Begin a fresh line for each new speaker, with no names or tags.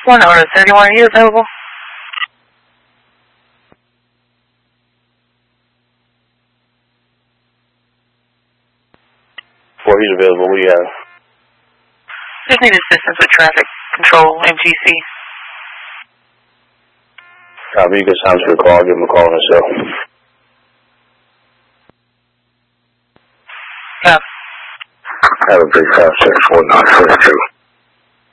1 out of 31, are you available?
4, he's available. We have.
Just need assistance with traffic control, MGC.
Copy, you can sound your call. Give him a call myself.
Yeah.
Have a big 564 942.